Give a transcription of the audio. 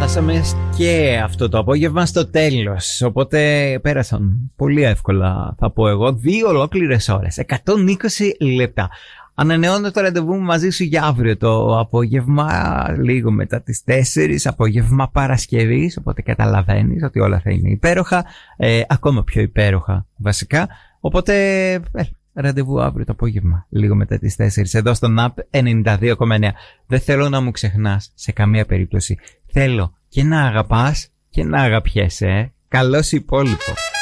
Φτάσαμε και αυτό το απόγευμα στο τέλος. Οπότε πέρασαν πολύ εύκολα, θα πω εγώ, 2 ολόκληρες ώρες, 120 λεπτά. Ανανεώνω το ραντεβού μου μαζί σου για αύριο το απόγευμα, λίγο μετά τις 4, απόγευμα Παρασκευής. Οπότε καταλαβαίνεις ότι όλα θα είναι υπέροχα, ακόμα πιο υπέροχα βασικά. Οπότε ραντεβού αύριο το απόγευμα, λίγο μετά τις 4, εδώ στο NAP 92,9. Δεν θέλω να μου ξεχνάς σε καμία περίπτωση. Θέλω και να αγαπάς και να αγαπιέσαι. Καλώς υπόλοιπο.